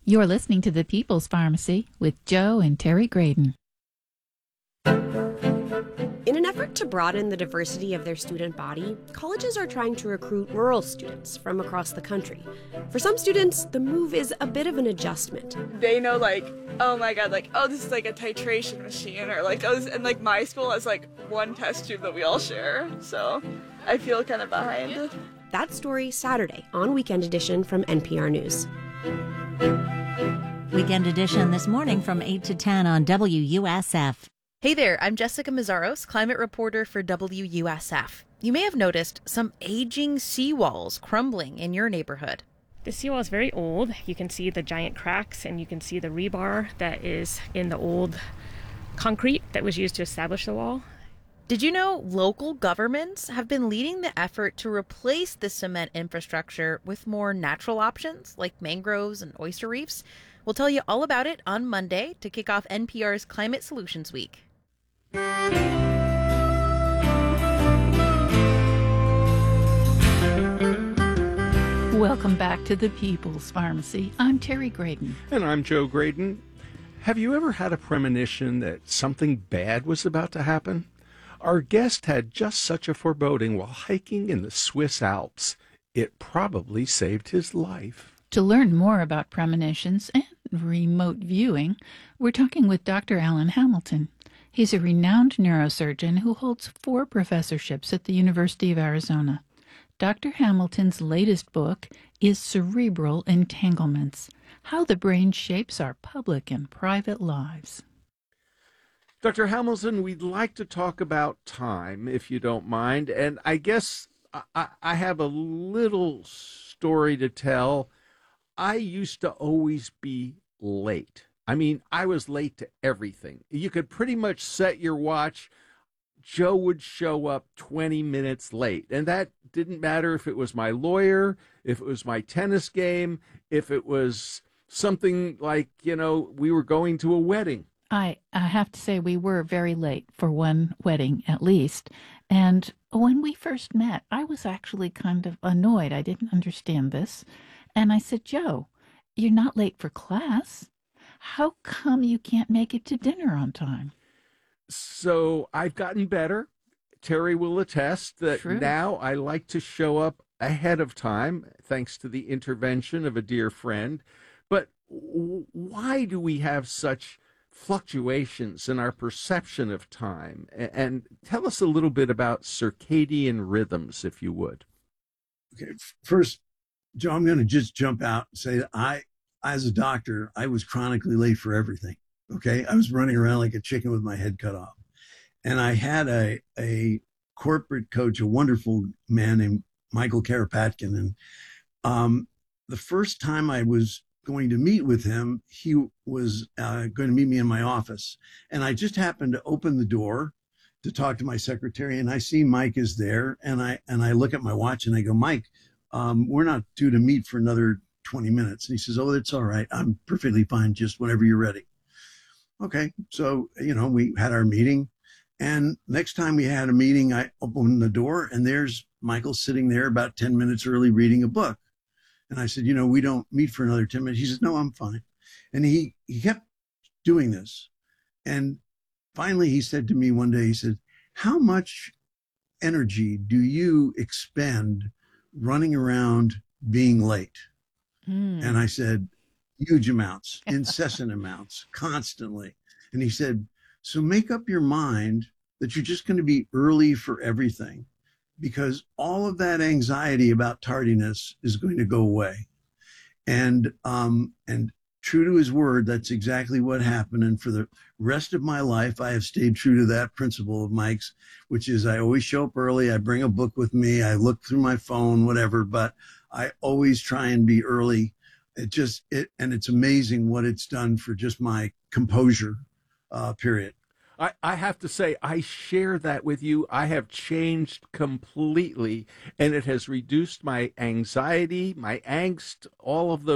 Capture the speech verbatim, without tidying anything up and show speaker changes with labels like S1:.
S1: You're listening to The People's Pharmacy with Joe and Terry Graydon.
S2: In an effort to broaden the diversity of their student body, colleges are trying to recruit rural students from across the country. For some students, the move is a bit of an adjustment.
S3: They know, like, oh my god, like, oh, this is like a titration machine, or like, oh, this, and like my school has like one test tube that we all share, so I feel kind of behind.
S2: That story Saturday on Weekend Edition from N P R News.
S4: Weekend Edition this morning from eight to ten on W U S F.
S5: Hey there, I'm Jessica Mazzaros, climate reporter for W U S F. You may have noticed some aging seawalls crumbling in your neighborhood.
S6: The seawall is very old. You can see the giant cracks and you can see the rebar that is in the old concrete that was used to establish the wall.
S5: Did you know local governments have been leading the effort to replace the cement infrastructure with more natural options like mangroves and oyster reefs? We'll tell you all about it on Monday to kick off N P R's Climate Solutions Week.
S1: Welcome back to The People's Pharmacy. I'm Terry Graydon.
S7: And I'm Joe Graydon. Have you ever had a premonition that something bad was about to happen? Our guest had just such a foreboding while hiking in the Swiss Alps. It probably saved his life.
S1: To learn more about premonitions and remote viewing, we're talking with Doctor Alan Hamilton. He's a renowned neurosurgeon who holds four professorships at the University of Arizona. Doctor Hamilton's latest book is Cerebral Entanglements: How the Brain Shapes Our Public and Private Lives.
S7: Doctor Hamilton, we'd like to talk about time, if you don't mind. And I guess I, I have a little story to tell. I used to always be late. I mean, I was late to everything. You could pretty much set your watch. Joe would show up twenty minutes late. And that didn't matter if it was my lawyer, if it was my tennis game, if it was something like, you know, we were going to a wedding.
S1: I, I have to say we were very late for one wedding, at least. And when we first met, I was actually kind of annoyed. I didn't understand this. And I said, Joe, you're not late for class. How come you can't make it to dinner on time?
S7: So I've gotten better. Terry will attest that
S1: True.
S7: Now I like to show up ahead of time, thanks to the intervention of a dear friend. But w- why do we have such fluctuations in our perception of time? And, and tell us a little bit about circadian rhythms, if you would.
S8: Okay, first, Joe, I'm going to just jump out and say that I, as a doctor, I was chronically late for everything. Okay, I was running around like a chicken with my head cut off. And I had a, a corporate coach, a wonderful man named Michael Karapatkin. And um, the first time I was going to meet with him, he was uh, going to meet me in my office. And I just happened to open the door to talk to my secretary, and I see Mike is there. And I, and I look at my watch and I go, Mike, um, we're not due to meet for another twenty minutes. And he says, oh, that's all right. I'm perfectly fine. Just whenever you're ready. Okay. So, you know, we had our meeting, and next time we had a meeting, I opened the door and there's Michael sitting there about ten minutes early reading a book. And I said, you know, we don't meet for another ten minutes. He says, no, I'm fine. And he, he kept doing this. And finally he said to me one day, he said, how much energy do you expend running around being late? Mm. And I said, huge amounts, incessant amounts, constantly. And he said, so make up your mind that you're just going to be early for everything, because all of that anxiety about tardiness is going to go away. And, um, and true to his word, that's exactly what happened. And for the rest of my life, I have stayed true to that principle of Mike's, which is I always show up early. I bring a book with me. I look through my phone, whatever, but I always try and be early. It just, it, and it's amazing what it's done for just my composure, uh, period.
S7: I, I have to say, I share that with you. I have changed completely, and it has reduced my anxiety, my angst, all of those.